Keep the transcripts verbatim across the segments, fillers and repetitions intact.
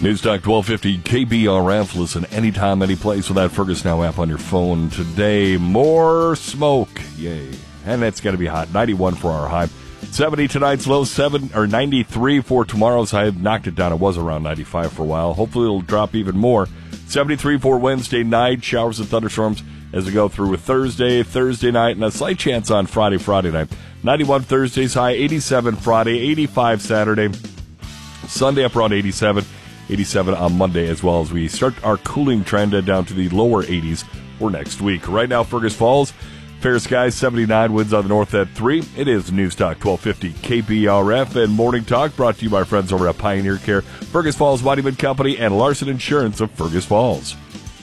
Newstalk twelve fifty K B R F. Listen anytime, any place with that Fergus Now app on your phone. Today, more smoke. Yay. And it's going to be hot. ninety-one for our high. seventy tonight's low, seven or ninety-three for tomorrow's high. Knocked it down. It was around ninety-five for a while. Hopefully it'll drop even more. seventy-three for Wednesday night. Showers and thunderstorms as we go through with Thursday, Thursday night, and a slight chance on Friday, Friday night. ninety-one Thursday's high, eighty-seven Friday, eighty-five Saturday. Sunday up around eighty-seven. eighty-seven on Monday, as well as we start our cooling trend down to the lower eighties for next week. Right now, Fergus Falls, fair skies, seventy-nine, winds on the north at three. It is Newstalk twelve fifty K B R F and Morning Talk, brought to you by friends over at Pioneer Care, Fergus Falls Monument Company, and Larson Insurance of Fergus Falls.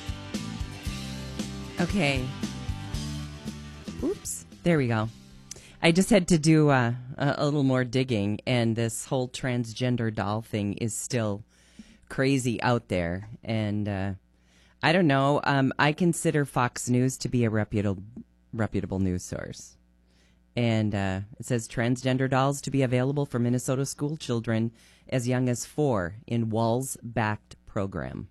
Okay. Oops. There we go. I just had to do uh, a, a little more digging, and this whole transgender doll thing is still crazy out there. And uh, I don't know. Um, I consider Fox News to be a reputable, reputable news source. And uh, it says transgender dolls to be available for Minnesota school children as young as four in Walls-backed program.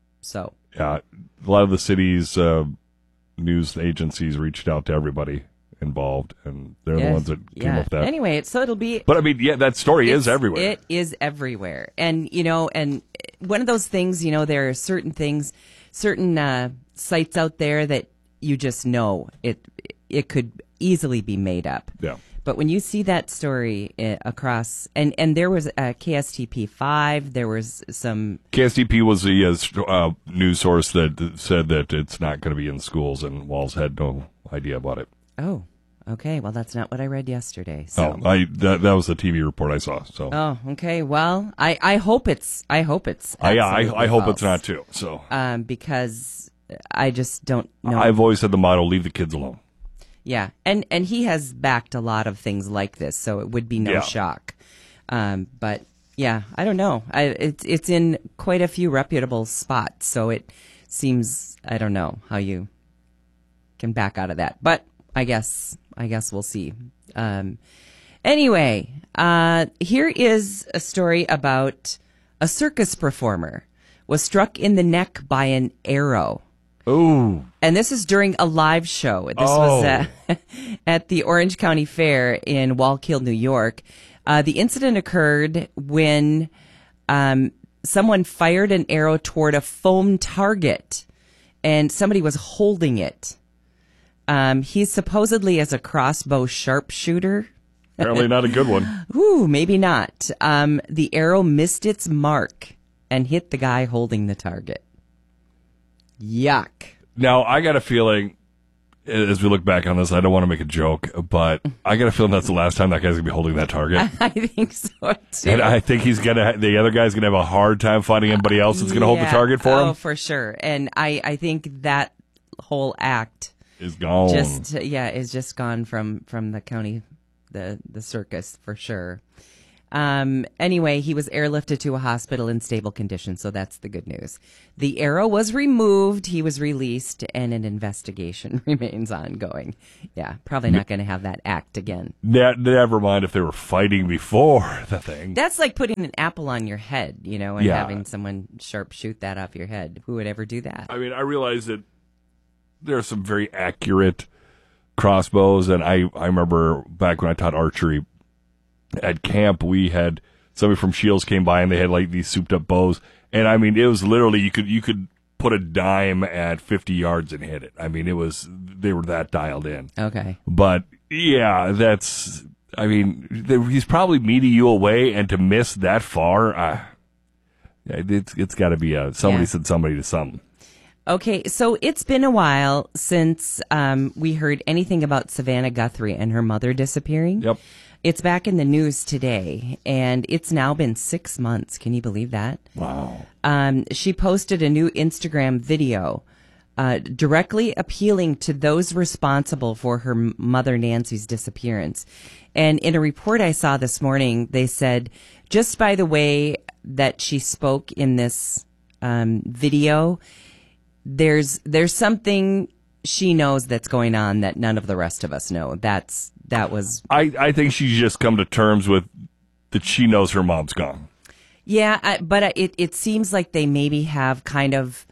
So yeah, a lot of the city's uh, news agencies reached out to everybody involved, and they're yes, the ones that came yeah. up with that. Anyway, so it'll be... But, I mean, yeah, that story is everywhere. It is everywhere. And, you know, and one of those things, you know, there are certain things, certain uh, sites out there that you just know it it could easily be made up. Yeah. But when you see that story uh, across, and, and there was a K S T P five, there was some... K S T P was the uh, uh, news source that said that it's not going to be in schools, and Walls had no idea about it. Oh, okay. Well, that's not what I read yesterday. So. Oh, I that, that was the T V report I saw. So. Oh, okay. Well, I, I hope it's I hope it's I, yeah, I, I hope false. it's not too. So. Um, because I just don't know. I've always had the motto: leave the kids alone. Yeah, and and he has backed a lot of things like this, so it would be no yeah. shock. Um, but yeah, I don't know. I, it's it's in quite a few reputable spots, so it seems I don't know how you can back out of that. But I guess I guess we'll see. Um, anyway, uh, here is a story about a circus performer was struck in the neck by an arrow. Ooh. And this is during a live show. This oh. was uh, at the Orange County Fair in Wallkill, New York. Uh, the incident occurred when um, someone fired an arrow toward a foam target, and somebody was holding it. Um, he supposedly is a crossbow sharpshooter. Apparently not a good one. Ooh, maybe not. Um, the arrow missed its mark and hit the guy holding the target. Yuck. Now, I got a feeling, as we look back on this, I don't want to make a joke, but I got a feeling that's the last time that guy's going to be holding that target. I think so, too. And I think he's going to, the other guy's going to have a hard time finding anybody else that's going to yeah. hold the target for him. Oh, for sure. And I, I think that whole act is gone. Just, yeah, is just gone from, from the county, the, the circus, for sure. Um, anyway, he was airlifted to a hospital in stable condition, so that's the good news. The arrow was removed, he was released, and an investigation remains ongoing. Yeah, probably not going to have that act again. Ne- never mind if they were fighting before the thing. That's like putting an apple on your head, you know, and yeah. having someone sharp shoot that off your head. Who would ever do that? I mean, I realize that there are some very accurate crossbows, and I, I remember back when I taught archery, at camp, we had somebody from Shields came by and they had like these souped up bows. And I mean, it was literally, you could, you could put a dime at fifty yards and hit it. I mean, it was, they were that dialed in. Okay. But yeah, that's, I mean, he's probably meeting you away, and to miss that far, uh, it's, it's gotta be a, somebody yeah. said somebody to something. Okay, so it's been a while since um, we heard anything about Savannah Guthrie and her mother disappearing. Yep. It's back in the news today, and it's now been six months. Can you believe that? Wow. Um, she posted a new Instagram video uh, directly appealing to those responsible for her mother Nancy's disappearance. And in a report I saw this morning, they said, just by the way that she spoke in this um, video, there's there's something she knows that's going on that none of the rest of us know. That's that was. I, I think she's just come to terms with that she knows her mom's gone. Yeah, I, but it it seems like they maybe have kind of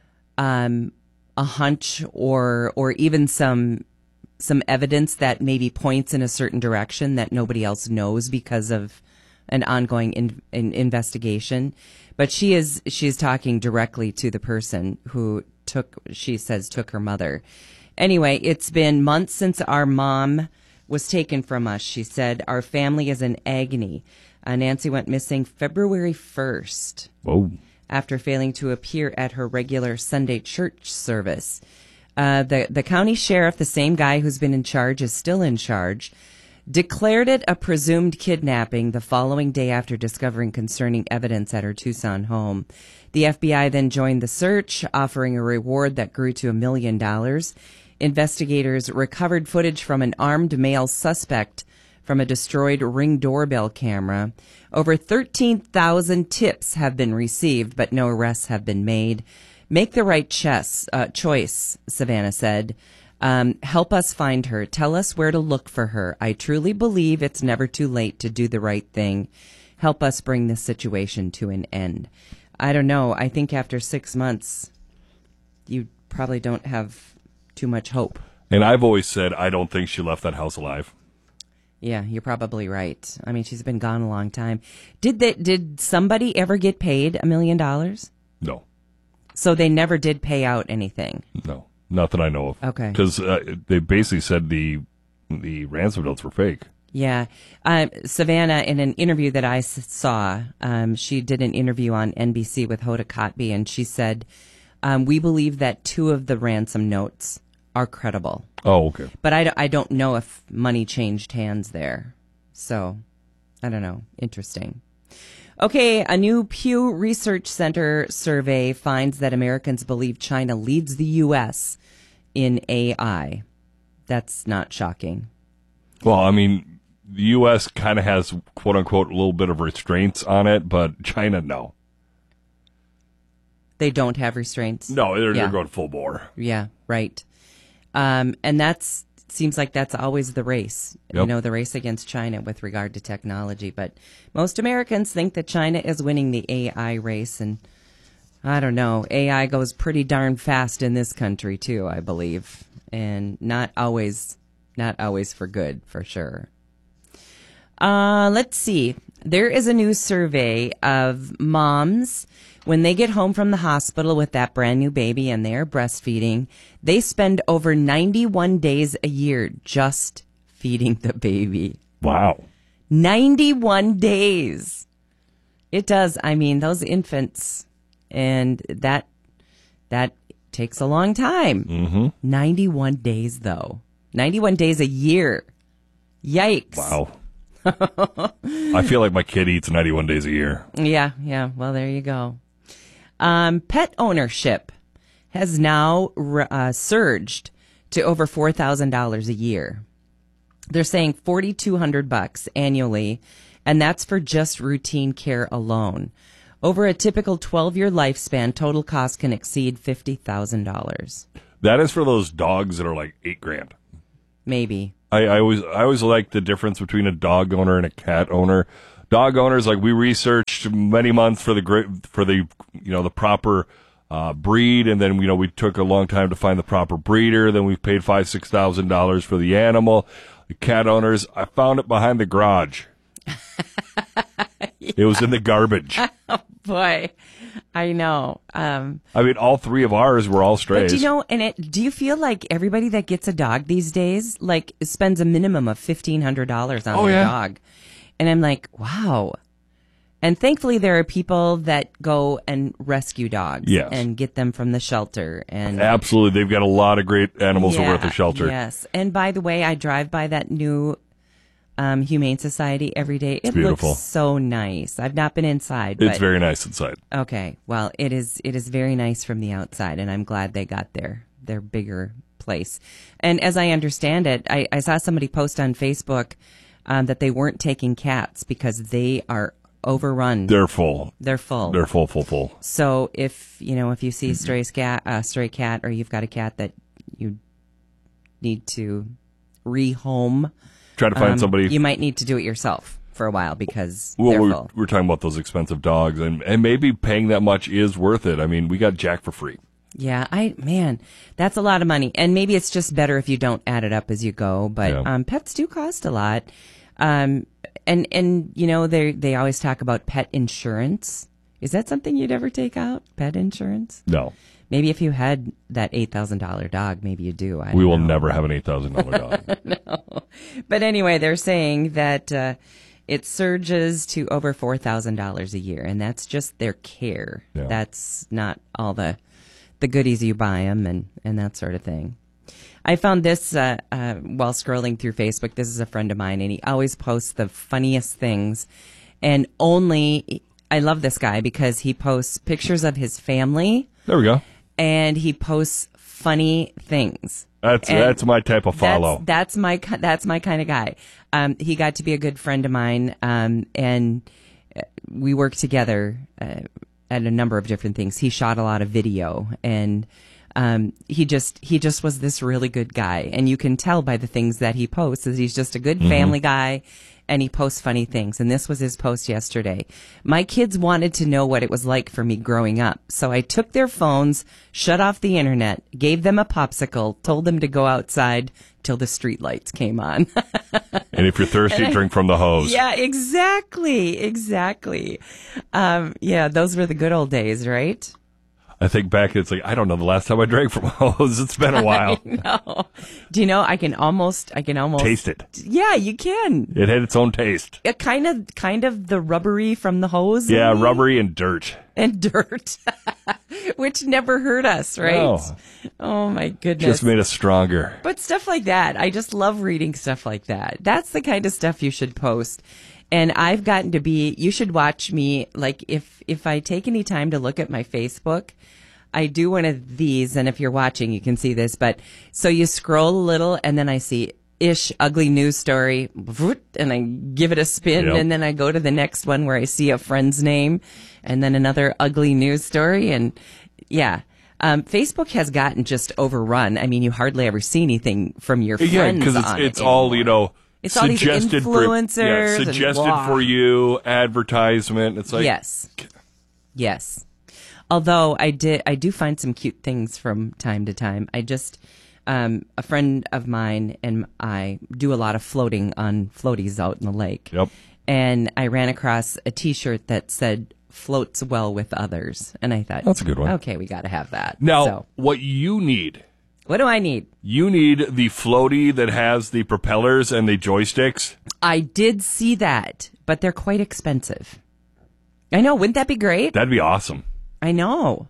um, a hunch or or even some some evidence that maybe points in a certain direction that nobody else knows because of an ongoing in, in investigation. But she is she is talking directly to the person who took, she says, took her mother. Anyway, it's been months since our mom was taken from us. She said, our family is in agony. Uh, Nancy went missing February first. Whoa. After failing to appear at her regular Sunday church service. Uh, the, the county sheriff, the same guy who's been in charge, is still in charge, declared it a presumed kidnapping the following day after discovering concerning evidence at her Tucson home. The F B I then joined the search, offering a reward that grew to a million dollars. Investigators recovered footage from an armed male suspect from a destroyed Ring doorbell camera. Over thirteen thousand tips have been received, but no arrests have been made. Make the right chess, uh, choice, Savannah said. Um, help us find her. Tell us where to look for her. I truly believe it's never too late to do the right thing. Help us bring this situation to an end. I don't know. I think after six months, you probably don't have too much hope. And I've always said I don't think she left that house alive. Yeah, you're probably right. I mean, she's been gone a long time. Did they, did somebody ever get paid a million dollars? No. So they never did pay out anything? No. Not that I know of. Okay. Because uh, they basically said the the ransom notes were fake. Yeah. Um, Savannah, in an interview that I s- saw, um, she did an interview on N B C with Hoda Kotb, and she said, um, we believe that two of the ransom notes are credible. Oh, okay. But I, d- I don't know if money changed hands there. So, I don't know. Interesting. Okay, a new Pew Research Center survey finds that Americans believe China leads the U S in A I. That's not shocking. Well, I mean, the U S kind of has, quote unquote, a little bit of restraints on it, but China, no. They don't have restraints? No, they're, Yeah. they're going full bore. Yeah, right. Um, and that's seems like that's always the race, Yep. you know, the race against China with regard to technology. But most Americans think that China is winning the A I race. And I don't know, A I goes pretty darn fast in this country, too, I believe. And not always, not always for good, for sure. Uh, let's see. There is a new survey of moms when they get home from the hospital with that brand new baby and they're breastfeeding. They spend over ninety-one days a year just feeding the baby. Wow. ninety-one days. It does. I mean, those infants, and that that takes a long time. Mm-hmm. ninety-one days, though. ninety-one days a year. Yikes. Wow. I feel like my kid eats ninety-one days a year. Yeah, yeah. Well, there you go. Um, pet ownership has now uh, surged to over four thousand dollars a year. They're saying forty-two hundred bucks annually, and that's for just routine care alone. Over a typical twelve-year lifespan, total cost can exceed fifty thousand dollars. That is for those dogs that are like eight grand. Maybe. I, I always I always like the difference between a dog owner and a cat owner. Dog owners, like, we researched many months for the great for the you know the proper uh, breed, and then you know we took a long time to find the proper breeder. Then we paid five six thousand dollars for the animal. The cat owners, I found it behind the garage. It was in the garbage. Oh, boy, I know. Um, I mean, all three of ours were all strays. But do you know, and it, do you feel like everybody that gets a dog these days, like, spends a minimum of fifteen hundred dollars on Oh, their yeah. dog? And I'm like, wow. And thankfully, there are people that go and rescue dogs Yes. and get them from the shelter. And Absolutely. They've got a lot of great animals over at the shelter. Yes. And by the way, I drive by that new um, Humane Society every day. It beautiful. looks so nice. I've not been inside. It's but, very nice inside. Okay. Well, it is it is very nice from the outside, and I'm glad they got their, their bigger place. And as I understand it, I, I saw somebody post on Facebook um, that they weren't taking cats because they are overrun. They're full. They're full. They're full, full, full. So if you know if you see a stray cat, a stray cat, or you've got a cat that you need to rehome, Try to find um, somebody. you might need to do it yourself. for a while because Well, they're we're, full. we're talking about those expensive dogs, and, and maybe paying that much is worth it. I mean, we got Jack for free. Yeah, I man, that's a lot of money, and maybe it's just better if you don't add it up as you go. But Yeah. um, pets do cost a lot, um, and and you know they they always talk about pet insurance. Is that something you'd ever take out? Pet insurance? No, Maybe if you had that eight thousand dollar dog, maybe you do. I we don't will know. never have an eight thousand dollar dog. No. But anyway, they're saying that uh, it surges to over four thousand dollars a year, and that's just their care. Yeah. That's not all the the goodies you buy them and, and that sort of thing. I found this uh, uh, while scrolling through Facebook. This is a friend of mine, and he always posts the funniest things. And only, I love this guy because he posts pictures of his family, There we go. and he posts funny things. That's And that's my type of follow. That's, that's my ki- that's my kind of guy. Um, he got to be a good friend of mine, um, and uh, we worked together uh, at a number of different things. He shot a lot of video, and um, he just he just was this really good guy. And you can tell by the things that he posts that he's just a good family guy. And he posts funny things. And this was his post yesterday. My kids wanted to know what it was like for me growing up. So I took their phones, shut off the internet, gave them a popsicle, told them to go outside till the street lights came on. And if you're thirsty, drink from the hose. Yeah, exactly. Exactly. Um, yeah, those were the good old days, right? I think back, it's like, I don't know the last time I drank from a hose. It's been a while. No. Do you know, I can almost, I can almost. Taste it. Yeah, you can. It had its own taste. It kind of, kind of the rubbery from the hose. Yeah, maybe? rubbery and dirt. And dirt, which never hurt us, right? No. Oh my goodness. Just made us stronger. But stuff like that, I just love reading stuff like that. That's the kind of stuff you should post. And I've gotten to be, you should watch me, like if, if I take any time to look at my Facebook, I do one of these, and if you're watching, you can see this, but so you scroll a little and then I see ish ugly news story, and I give it a spin, Yep. and then I go to the next one where I see a friend's name and then another ugly news story. And yeah, um, Facebook has gotten just overrun. I mean, you hardly ever see anything from your friends Yeah, because it's, on it's it all, anymore. you know, It's all these suggested for, influencers yeah, and suggested blah. for you, advertisement. It's like, Yes. Yes. Although I did, I do find some cute things from time to time. I just, um, a friend of mine and I do a lot of floating on floaties out in the lake. Yep. And I ran across a T-shirt that said "floats well with others," and I thought That's a good one. Okay, we got to have that. Now, So, what you need, what do I need? you need the floaty that has the propellers and the joysticks. I did see that, but they're quite expensive. I know. Wouldn't that be great? That'd be awesome. I know.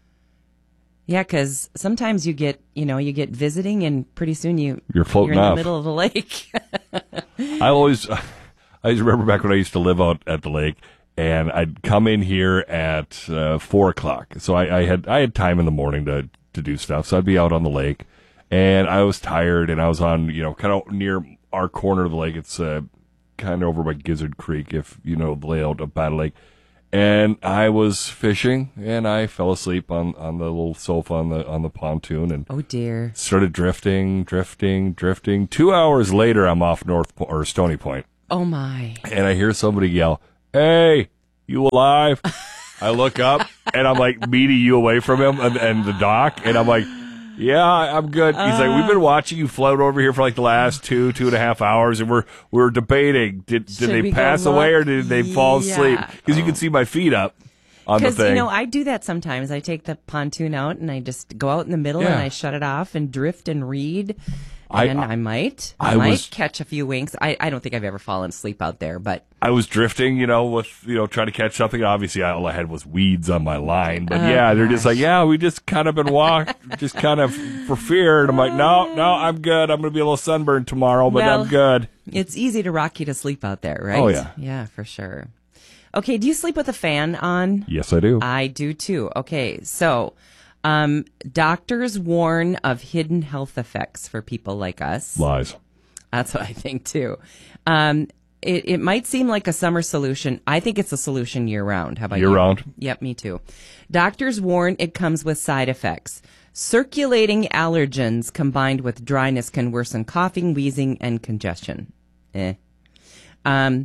Yeah, because sometimes you get, you know, you get visiting, and pretty soon you You're floating you're in off. the middle of the lake. I always, I always remember back when I used to live out at the lake, and I'd come in here at uh, four o'clock. So I, I had I had time in the morning to to do stuff. So I'd be out on the lake, and I was tired, and I was on, you know, kind of near our corner of the lake. It's uh, kind of over by Gizzard Creek, if you know the layout of Battle Lake. And I was fishing, and I fell asleep on, on the little sofa on the on the pontoon, and Oh dear. started drifting, drifting, drifting. Two hours later, I'm off North po- or Stony Point, Oh my. and I hear somebody yell, "Hey, you alive?" I look up, and I'm like meeting you away from him and, and the dock, and I'm like, "Yeah, I'm good." He's like, "We've been watching you float over here for like the last two, two and a half hours, and we're we're debating did did Should they we go pass look? away or did they fall Yeah. asleep?" Because you can see my feet up on the Because, thing. you know, I do that sometimes. I take the pontoon out and I just go out in the middle Yeah. and I shut it off and drift and read. I- And I, might, I, I might was- catch a few winks. I, I don't think I've ever fallen asleep out there, but I was drifting, you know, with, you know, trying to catch something. Obviously, all I had was weeds on my line. But Oh, yeah, they're just gosh. like, yeah, we just kind of been walk, just kind of for fear. And I'm like, no, no, I'm good. I'm going to be a little sunburned tomorrow, but Well, I'm good. it's easy to rock you to sleep out there, right? Oh, yeah. Yeah, for sure. Okay, do you sleep with a fan on? Yes, I do. I do too. Okay, so um, doctors warn of hidden health effects for people like us. Lies. That's what I think too. Um, it, it might seem like a summer solution. I think it's a solution year round. How about Year you? round? Yep, me too. Doctors warn it comes with side effects. Circulating allergens combined with dryness can worsen coughing, wheezing, and congestion. Eh. Um,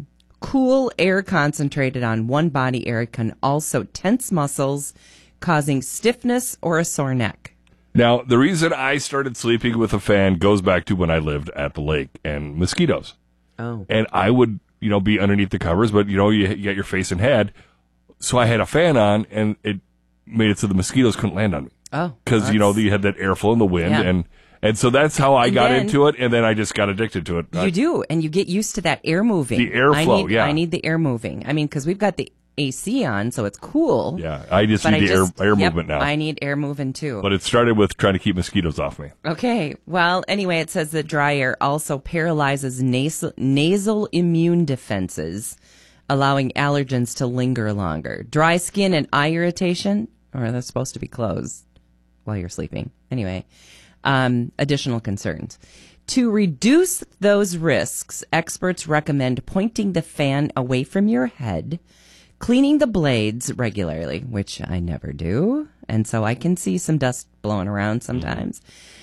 cool air concentrated on one body area can also tense muscles, causing stiffness or a sore neck. Now, the reason I started sleeping with a fan goes back to when I lived at the lake and mosquitoes. Oh. And I would, you know, be underneath the covers, but, you know, you, you got your face and head. So I had a fan on, and it made it so the mosquitoes couldn't land on me. Oh. Because, you know, you had that airflow in the wind, Yeah. and and so that's how I And got then- into it, and then I just got addicted to it. You I, do, and you get used to that air moving. The airflow, I need, yeah. I need the air moving. I mean, because we've got the A C on, so it's cool. Yeah, I just But need I the just, air, air yep, movement now. I need air moving too. But it started with trying to keep mosquitoes off me. Okay. Well, anyway, it says that dry air also paralyzes nasal, nasal immune defenses, allowing allergens to linger longer. Dry skin and eye irritation, or they're supposed to be closed while you're sleeping. Anyway, um, additional concerns. To reduce those risks, experts recommend pointing the fan away from your head, cleaning the blades regularly, which I never do, and so I can see some dust blowing around sometimes.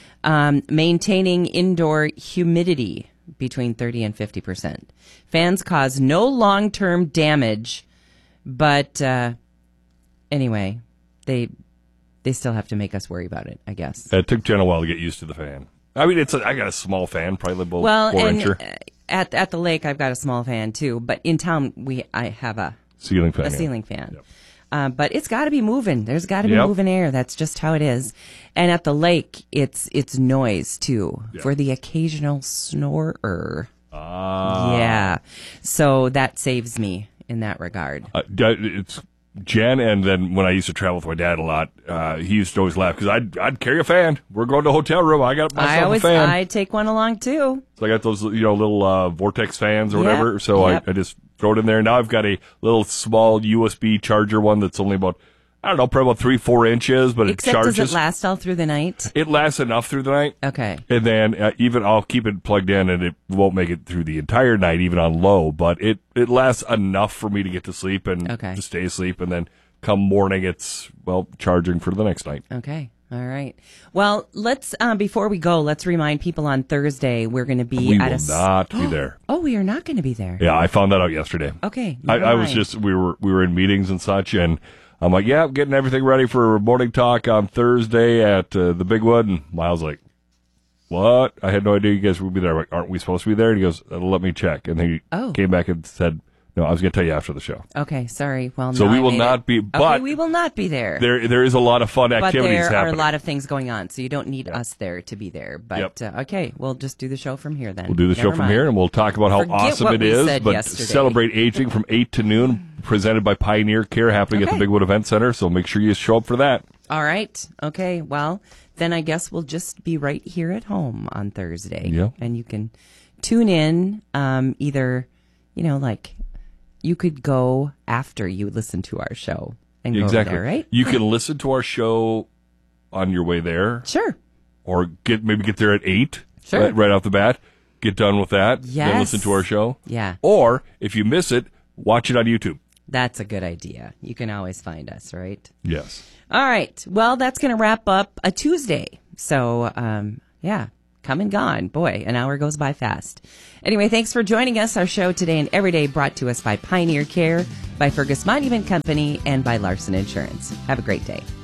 Um, maintaining indoor humidity between thirty and fifty percent. Fans cause no long-term damage, but uh, anyway, they they still have to make us worry about it, I guess. It took Jen a while to get used to the fan. I mean, it's a, I got a small fan, probably about Well, four and incher uh, at at the lake, I've got a small fan too, but in town we I have a ceiling fan. a yeah. ceiling fan. Yep. Uh, but it's got to be moving. There's got to be Yep. moving air. That's just how it is. And at the lake, it's it's noise too Yeah. for the occasional snorer. Ah, Yeah, so that saves me in that regard. uh, d- it's Jen, and then when I used to travel with my dad a lot, uh, he used to always laugh because I'd I'd carry a fan. We're going to a hotel room. I got myself I always a fan. I take one along too. So I got those, you know, little uh, Vortex fans or Yep, whatever. So yep. I, I just throw it in there. Now I've got a little small U S B charger one that's only about, I don't know, probably about three, four inches, but it Except charges. does it last all through the night? It lasts enough through the night. Okay. And then uh, even I'll keep it plugged in, and it won't make it through the entire night, even on low. But it, it lasts enough for me to get to sleep and Okay. to stay asleep. And then come morning, it's, well, charging for the next night. Okay. All right. Well, let's um, before we go, let's remind people on Thursday we're going to be We at will a s- not be there. Oh, we are not going to be there. Yeah, I found that out yesterday. Okay. I, never I was mind. just we were we were in meetings and such, and I'm like, yeah, I'm getting everything ready for morning talk on Thursday at uh, the Big Wood. And Miles like, what? I had no idea you guys would be there. I'm like, aren't we supposed to be there? And he goes, uh, let me check. And he Oh. came back and said, no, I was going to tell you after the show. Okay. Sorry. Well, So no, we I will made not it. be- Okay, but we will not be there. There there is a lot of fun but activities there happening. are a lot of things going on, so you don't need us there to be there. But Yep. uh, okay, we'll just do the show from here then. We'll do the show Never from mind. here, and we'll talk about how Forget awesome what it we is. said But yesterday. celebrate aging from eight to noon, presented by Pioneer Care, happening at Okay. the Big Wood Event Center. So make sure you show up for that. All right. Okay. Well, then I guess we'll just be right here at home on Thursday. Yeah. And you can tune in um, either, you know, like you could go after you listen to our show and go Exactly. there, right? You can listen to our show on your way there, Sure. or get maybe get there at eight, Sure. right, right off the bat. Get done with that, then Yes. listen to our show. Yeah. Or if you miss it, watch it on YouTube. That's a good idea. You can always find us, right? Yes. All right. Well, that's going to wrap up a Tuesday. So, um, yeah, come and gone. Boy, an hour goes by fast. Anyway, thanks for joining us. Our show today and every day brought to us by Pioneer Care, by Fergus Monument Company, and by Larson Insurance. Have a great day.